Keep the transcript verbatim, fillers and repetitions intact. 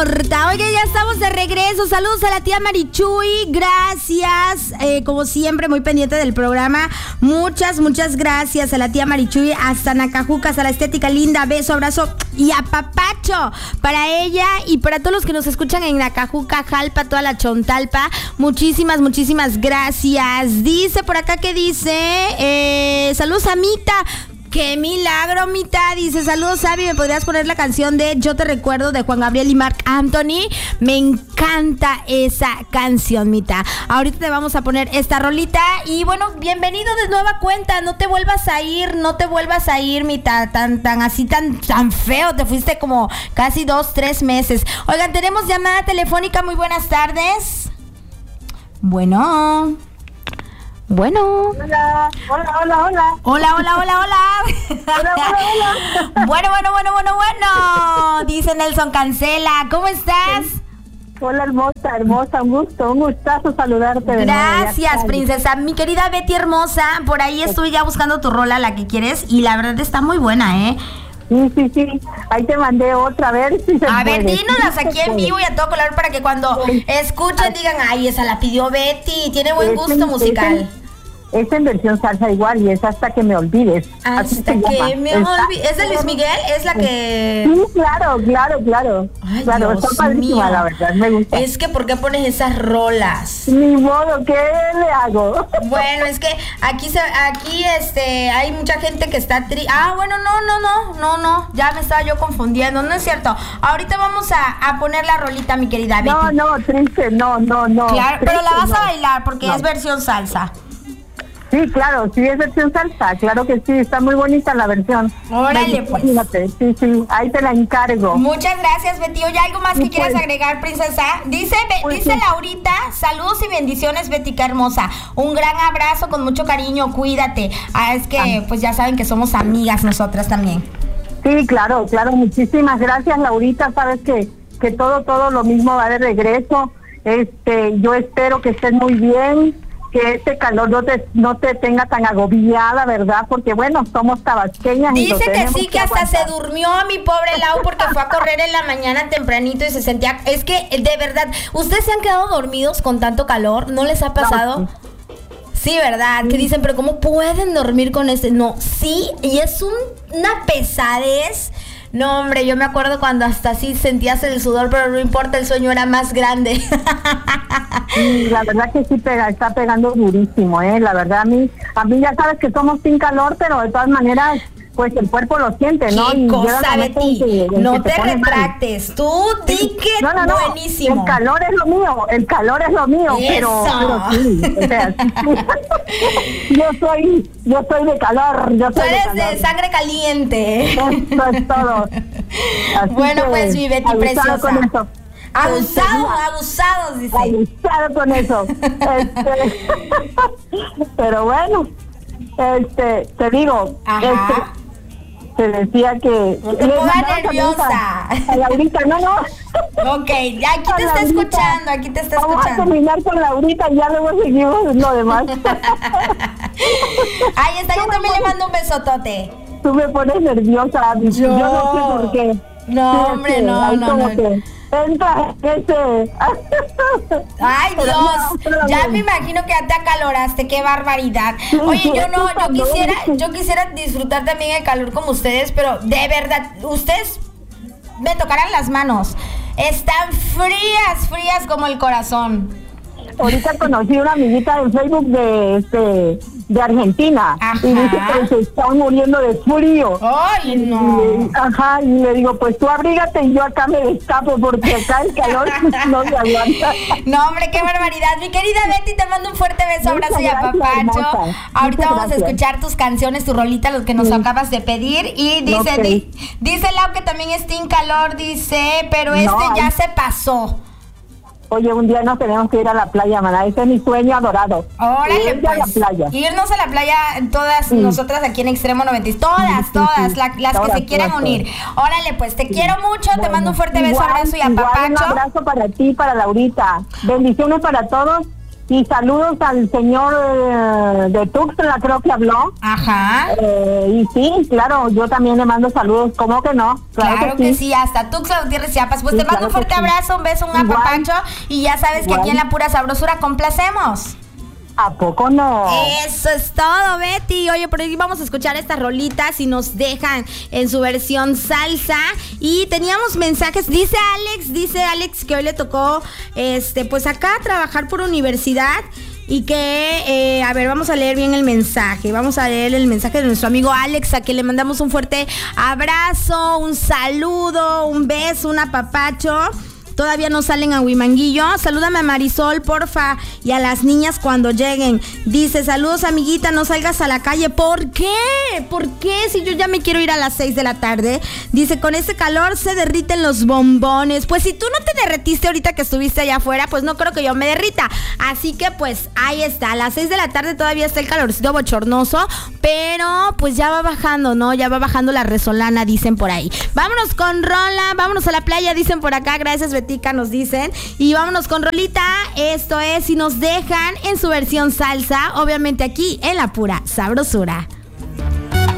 importa. Oye, ya estamos de regreso. Saludos a la tía Marichuy. Gracias. Eh, como siempre, muy pendiente del programa. Muchas, muchas gracias a la tía Marichuy. Hasta Nacajucas, a la estética linda. Beso, abrazo y apapacho para ella y para todos los que nos escuchan en Nacajuca, Jalpa, toda la Chontalpa. Muchísimas, muchísimas gracias. Dice por acá que dice, eh, saludos a Mita. ¡Qué milagro, Mita! Dice, saludos, Abby, ¿me podrías poner la canción de Yo te recuerdo de Juan Gabriel y Marc Anthony? Me encanta esa canción, Mita. Ahorita te vamos a poner esta rolita y bueno, bienvenido de nueva cuenta. No te vuelvas a ir, no te vuelvas a ir, Mita, tan, tan así, tan, tan feo. Te fuiste como casi dos, tres meses. Oigan, tenemos llamada telefónica. Muy buenas tardes. Bueno... Bueno. Hola, hola, hola, hola. Hola, hola, hola, hola. Hola, hola, hola. Bueno, bueno, bueno, bueno, bueno. Dice Nelson Cancela. ¿Cómo estás? Hola, hermosa, hermosa. Un gusto, un gustazo saludarte. De Gracias, nuevo, princesa. Mi querida Betty hermosa. Por ahí estuve ya buscando tu rola, la que quieres. Y la verdad está muy buena, ¿eh? Sí, sí, sí. Ahí te mandé otra, a ver si se A puede. ver, dínoslas aquí en vivo y a todo color para que cuando escuchen digan, ay, esa la pidió Betty. Tiene buen gusto musical. Es en versión salsa igual y es Hasta que me olvides. Hasta que me olvides. ¿Es de Luis Miguel? ¿Es la que...? Sí, claro, claro, claro. Ay, claro, Dios está padrísima, mío. la verdad, me gusta. Es que, ¿por qué pones esas rolas? Ni modo, ¿qué le hago? Bueno, es que aquí se, aquí este hay mucha gente que está tri... Ah, bueno, no, no, no, no, no, ya me estaba yo confundiendo, no es cierto. Ahorita vamos a, a poner la rolita, mi querida Betty. No, no, triste, no, no, no. Claro, triste, pero la vas no. a bailar porque No. es versión salsa. Sí, claro, sí es versión salsa, claro que sí, está muy bonita la versión. Órale, pues. Imagínate, sí, sí, ahí te la encargo. Muchas gracias, Betty. Oye, ¿algo más Sí, que quieras pues. agregar, princesa? Dice, Be- Pues dice sí. Laurita, saludos y bendiciones, Betty, qué hermosa. Un gran abrazo con mucho cariño, cuídate. Ah, es que, Ah. pues ya saben que somos amigas nosotras también. Sí, claro, claro, muchísimas gracias, Laurita, sabes que, que todo, todo lo mismo va de regreso. Este, yo espero que estés muy bien, que este calor no te, no te tenga tan agobiada, ¿verdad? Porque bueno, somos tabasqueñas. y lo Dice que tenemos sí, que hasta aguantar. se durmió mi pobre Lau porque fue a correr en la mañana tempranito y se sentía... Es que, de verdad, ¿ustedes se han quedado dormidos con tanto calor? ¿No les ha pasado? No, Sí, ¿verdad? Que dicen, pero ¿cómo pueden dormir con ese? No, sí, y es un, una pesadez. No, hombre, yo me acuerdo cuando hasta así sentías el sudor, pero no importa, el sueño era más grande. Sí, la verdad que sí pega, está pegando durísimo, ¿eh? La verdad, a mí, a mí ya sabes que somos sin calor, pero de todas maneras, pues el cuerpo lo siente, ¿no? ¿Qué Y llega cosa, un momento Betty? en que- en No que te pone mal. retractes. Tú di que No, no, no. buenísimo. El calor es lo mío, el calor es lo mío, pero, Eso. pero sí, o sea, sí. yo soy, yo soy de calor, yo Tú soy de eres calor. de sangre caliente. Eso es todo. Así Bueno, que, pues, mi Betty abusado preciosa. con eso. Abusados, Este, abusados, dice. Abusado con eso. Este, pero bueno, este, te digo, Ajá. este, te decía que No te les pongas mandaba nerviosa. saludos a Laurita, no, no. Ok, ya aquí te A está Laurita. escuchando, aquí te está Vamos a escuchando. terminar con Laurita y ya luego seguimos lo demás. Ahí está, yo No me también le pones- mando un besotote. Tú me pones nerviosa, yo, Yo. no sé por qué. No, Sí, hombre, este, no, ahí no, como no. que entra ese. Ay, Pero Dios, no, pero ya bueno. me imagino que ya te acaloraste, qué barbaridad. Oye, yo no, yo quisiera, yo quisiera disfrutar también el calor como ustedes, pero de verdad, ustedes me tocarán las manos. Están frías, frías como el corazón. Ahorita conocí una amiguita en Facebook de este de Argentina. Ajá. Y dice que se están muriendo de frío. Ay, Y no. le- ajá, y le digo, pues tú abrígate y yo acá me destapo porque acá el calor no se aguanta. No, hombre, qué barbaridad. Mi querida Betty, te mando un fuerte beso, Muchas abrazo y gracias, apapacho. hermosa. Ahorita Muchas vamos a gracias. escuchar tus canciones, tu rolita, los que nos Sí. acabas de pedir. Y dice, Ok. di- dice Lau que también está en calor, dice, pero No, este ya ay. se pasó. Oye, un día nos tenemos que ir a la playa, maná. Ese es mi sueño adorado. Órale, Ir a la pues. playa. Irnos a la playa todas Sí. nosotras aquí en Extremo noventa y seis. Todas, Sí, sí, todas, sí. la- las Todas, que se quieran todas, unir. Órale, pues, te quiero mucho, te Bueno, mando un fuerte beso, igual, abrazo y igual Un apapacho. abrazo para ti, para Laurita. Bendiciones para todos. Y saludos al señor eh, de Tuxtla, creo que habló. Ajá. Eh, y sí, claro, yo también le mando saludos, ¿cómo que no? Claro, claro que, que sí. sí, hasta Tuxtla Gutiérrez, Chiapas. Pues sí, te mando claro un fuerte abrazo, un beso, un apapacho. Y ya sabes igual que aquí en La Pura Sabrosura complacemos. ¿A poco no? Eso es todo, Betty. Oye, por ahí vamos a escuchar estas rolitas y nos dejan en su versión salsa. Y teníamos mensajes. Dice Alex, dice Alex que hoy le tocó, este, pues acá trabajar por universidad. Y que, eh, a ver, vamos a leer bien el mensaje. Vamos a leer el mensaje de nuestro amigo Alex, a quien le mandamos un fuerte abrazo, un saludo, un beso, un apapacho. Todavía no salen a Huimanguillo. Salúdame a Marisol, porfa, y a las niñas cuando lleguen. Dice, saludos, amiguita, no salgas a la calle. ¿Por qué? ¿Por qué? Si yo ya me quiero ir a las seis de la tarde. Dice, con ese calor se derriten los bombones. Pues si tú no te derretiste ahorita que estuviste allá afuera, pues no creo que yo me derrita. Así que pues ahí está. A las seis de la tarde todavía está el calorcito bochornoso, pero pues ya va bajando, ¿no? Ya va bajando la resolana, dicen por ahí. Vámonos con rola, vámonos a la playa, dicen por acá. Gracias, Betty. Nos dicen, y vámonos con rolita. Esto es Si Nos Dejan, en su versión salsa, obviamente aquí en La Pura Sabrosura.